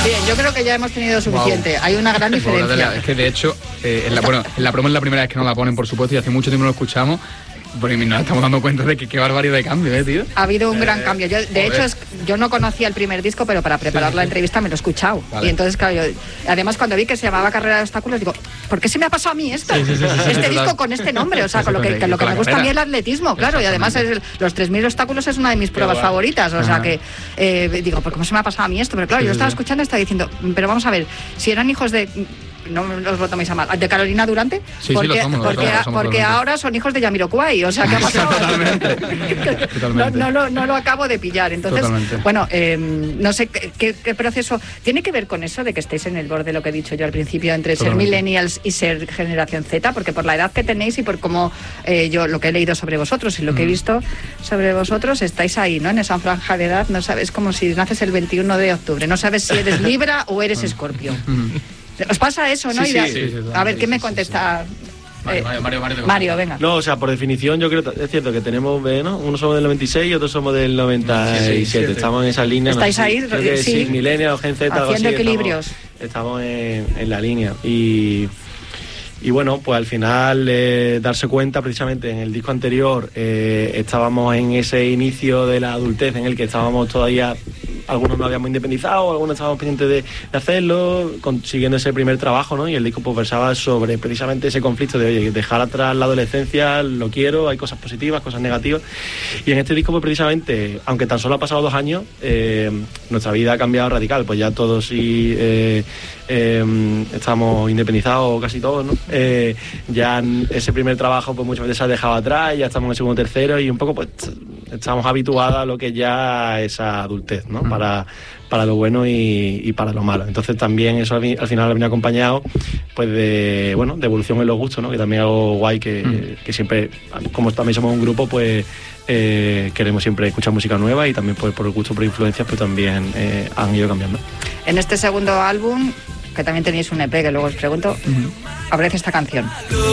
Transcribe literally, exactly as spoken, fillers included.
Bien, yo creo que ya hemos tenido suficiente. Wow. Hay una gran diferencia. Bueno, es que de hecho, eh, en la, bueno, en la promo es la primera vez que nos la ponen, por supuesto, y hace mucho tiempo no lo escuchamos. Bueno, y nos estamos dando cuenta de que qué barbaridad de cambio, ¿eh, tío? Ha habido un eh, gran cambio. Yo, de joder. hecho, es, yo no conocía el primer disco, pero para preparar sí, la sí. entrevista me lo he escuchado. Vale. Y entonces, claro, yo, además cuando vi que se llamaba Carrera de Obstáculos, digo, ¿por qué se me ha pasado a mí esto? Sí, sí, sí, sí, este sí, disco con este nombre, o sea, con lo que, que, lo que me gusta a mí el atletismo, claro, y además es, los tres mil obstáculos es una de mis pruebas favoritas, o sea que, eh, digo, ¿por cómo se me ha pasado a mí esto? Pero claro, sí, yo estaba sí. escuchando y estaba diciendo, pero vamos a ver, si eran hijos de... no os lo toméis a mal, de Carolina Durante, sí, porque, sí, lo somos, porque, lo somos, somos porque ahora son hijos de Jamiroquai, o sea, ¿qué ha pasado? Totalmente. no, no, no, no lo acabo de pillar, entonces, Totalmente. bueno, eh, no sé qué, qué, qué proceso, ¿tiene que ver con eso de que estéis en el borde de lo que he dicho yo al principio, entre Totalmente. ser millennials y ser generación Z? Porque por la edad que tenéis y por cómo eh, yo lo que he leído sobre vosotros y lo que he visto sobre vosotros, estáis ahí, ¿no? En esa franja de edad, no sabes, como si naces el veintiuno de octubre, no sabes si eres Libra o eres Escorpio. ¿Os pasa eso, no? Sí, sí, sí, sí, a ver, sí, ¿qué me sí, contesta? Sí, sí. Mario, Mario, Mario, Mario, Mario, venga. No, o sea, por definición yo creo que es cierto que tenemos, ¿no? Unos somos del noventa y seis y otros somos del noventa y siete. Sí, sí, sí, estamos en esa línea. ¿Estáis no sé, ahí? Creo que sí, sí Millennials, Gen Z, algo así. Haciendo equilibrios. Estamos, estamos en, en la línea. Y... Y bueno, pues al final eh, darse cuenta, precisamente en el disco anterior eh, estábamos en ese inicio de la adultez en el que estábamos todavía, algunos nos habíamos independizado, algunos estábamos pendientes de, de hacerlo, consiguiendo ese primer trabajo, ¿no? Y el disco pues versaba sobre precisamente ese conflicto de, oye, dejar atrás la adolescencia, lo quiero, hay cosas positivas, cosas negativas. Y en este disco pues precisamente, aunque tan solo ha pasado dos años, eh, nuestra vida ha cambiado radical, pues ya todos sí eh, eh, estamos independizados casi todos, ¿no? Eh, ya ese primer trabajo pues muchas veces se ha dejado atrás, ya estamos en el segundo tercero y un poco pues estamos habituados a lo que ya es adultez, ¿no? Mm. Para, para lo bueno y, y para lo malo. Entonces también eso al, al final viene acompañado pues de, bueno, de evolución en los gustos, ¿no? Que también es algo guay que, mm. que siempre, como también somos un grupo, pues eh, queremos siempre escuchar música nueva y también pues, por el gusto, por influencias, pues también eh, han ido cambiando. En este segundo álbum, que también tenéis un E P que luego os pregunto, uh-huh. aparece esta canción.